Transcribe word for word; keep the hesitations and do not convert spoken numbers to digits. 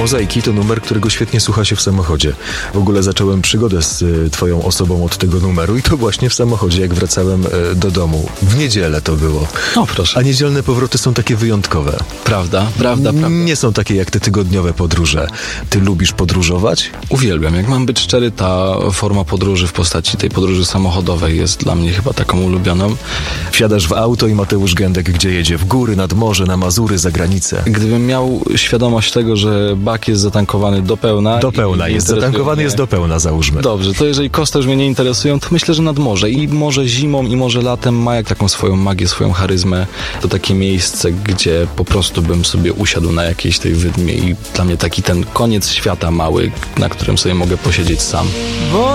Mozaiki to numer, którego świetnie słucha się w samochodzie. W ogóle zacząłem przygodę z y, twoją osobą od tego numeru i to właśnie w samochodzie, jak wracałem y, do domu. W niedzielę to było. No proszę. A niedzielne powroty są takie wyjątkowe. Prawda, prawda, prawda. Nie są takie jak te tygodniowe podróże. Ty lubisz podróżować? Uwielbiam. Jak mam być szczery, ta forma podróży w postaci tej podróży samochodowej jest dla mnie chyba taką ulubioną. Wsiadasz w auto i Mateusz Gędek gdzie jedzie? W góry, nad morze, na Mazury, za granicę. Gdybym miał świadomość tego, że bak jest zatankowany do pełna... Do pełna i jest, interesuje zatankowany mnie- jest do pełna, załóżmy. Dobrze, to jeżeli koszty już mnie nie interesują, to myślę, że nad morze. I może zimą, i może latem ma jak taką swoją magię, swoją charyzmę. To takie miejsce, gdzie po prostu bym sobie usiadł na jakiejś tej wydmie i dla mnie taki ten koniec świata mały, na którym sobie mogę posiedzieć sam.